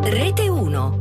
Rete 1.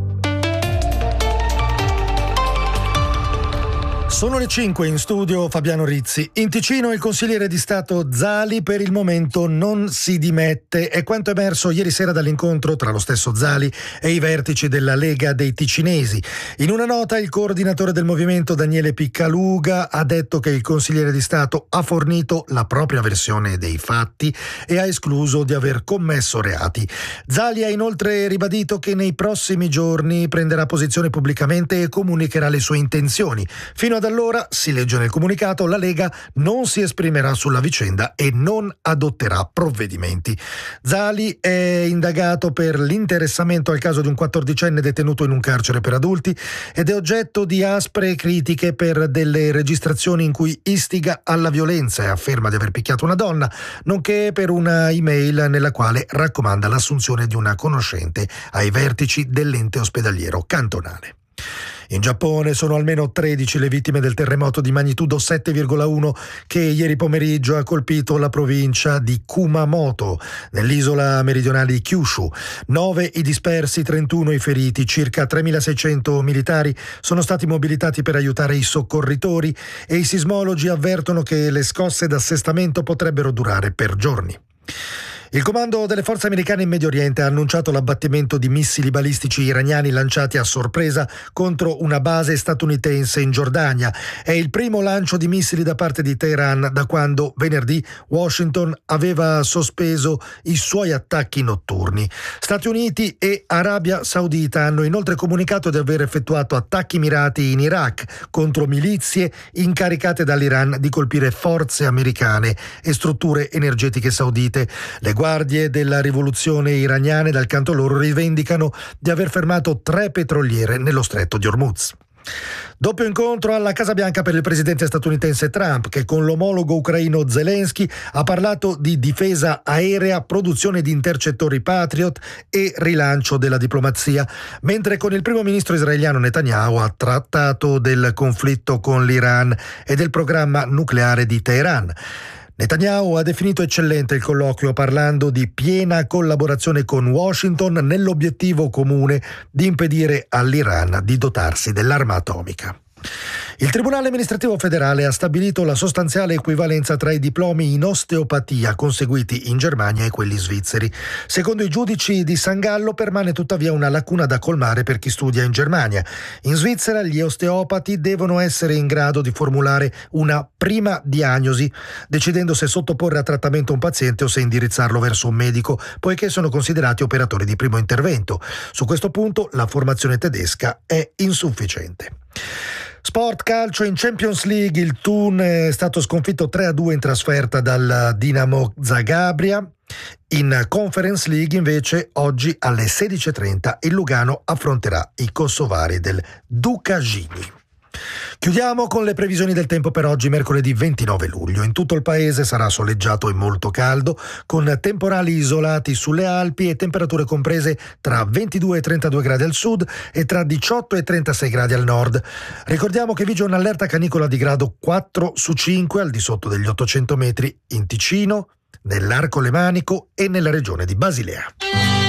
Sono le 5, in studio Fabiano Rizzi. In Ticino il consigliere di Stato Zali per il momento non si dimette. È quanto emerso ieri sera dall'incontro tra lo stesso Zali e i vertici della Lega dei Ticinesi. In una nota il coordinatore del movimento Daniele Piccaluga ha detto che il consigliere di Stato ha fornito la propria versione dei fatti e ha escluso di aver commesso reati. Zali ha inoltre ribadito che nei prossimi giorni prenderà posizione pubblicamente e comunicherà le sue intenzioni. Fino ad allora, si legge nel comunicato, la Lega non si esprimerà sulla vicenda e non adotterà provvedimenti. Zali è indagato per l'interessamento al caso di un 14enne detenuto in un carcere per adulti ed è oggetto di aspre critiche per delle registrazioni in cui istiga alla violenza e afferma di aver picchiato una donna, nonché per una email nella quale raccomanda l'assunzione di una conoscente ai vertici dell'ente ospedaliero cantonale. In Giappone sono almeno 13 le vittime del terremoto di magnitudo 7,1 che ieri pomeriggio ha colpito la provincia di Kumamoto, nell'isola meridionale di Kyushu. 9 i dispersi, 31 i feriti, circa 3.600 militari sono stati mobilitati per aiutare i soccorritori e i sismologi avvertono che le scosse d'assestamento potrebbero durare per giorni. Il comando delle forze americane in Medio Oriente ha annunciato l'abbattimento di missili balistici iraniani lanciati a sorpresa contro una base statunitense in Giordania. È il primo lancio di missili da parte di Teheran da quando venerdì Washington aveva sospeso i suoi attacchi notturni. Stati Uniti e Arabia Saudita hanno inoltre comunicato di aver effettuato attacchi mirati in Iraq contro milizie incaricate dall'Iran di colpire forze americane e strutture energetiche saudite. Le guardie della rivoluzione iraniane dal canto loro rivendicano di aver fermato 3 petroliere nello stretto di Hormuz. Doppio incontro alla Casa Bianca per il presidente statunitense Trump, che con l'omologo ucraino Zelensky ha parlato di difesa aerea, produzione di intercettori Patriot e rilancio della diplomazia, mentre con il primo ministro israeliano Netanyahu ha trattato del conflitto con l'Iran e del programma nucleare di Teheran. Netanyahu ha definito eccellente il colloquio parlando di piena collaborazione con Washington nell'obiettivo comune di impedire all'Iran di dotarsi dell'arma atomica. Il Tribunale amministrativo federale ha stabilito la sostanziale equivalenza tra i diplomi in osteopatia conseguiti in Germania e quelli svizzeri. Secondo i giudici di San Gallo permane tuttavia una lacuna da colmare per chi studia in Germania. In Svizzera gli osteopati devono essere in grado di formulare una prima diagnosi, decidendo se sottoporre a trattamento un paziente o se indirizzarlo verso un medico, poiché sono considerati operatori di primo intervento. Su questo punto la formazione tedesca è insufficiente. Sport calcio in Champions League, il Thun è stato sconfitto 3-2 in trasferta dal Dinamo Zagabria. In Conference League invece oggi alle 16:30 il Lugano affronterà i kosovari del Dukagini. Chiudiamo con le previsioni del tempo per oggi, mercoledì 29 luglio. In tutto il paese sarà soleggiato e molto caldo, con temporali isolati sulle Alpi e temperature comprese tra 22 e 32 gradi al sud e tra 18 e 36 gradi al nord. Ricordiamo che vige un'allerta canicola di grado 4 su 5 al di sotto degli 800 metri in Ticino, nell'Arco Lemanico e nella regione di Basilea.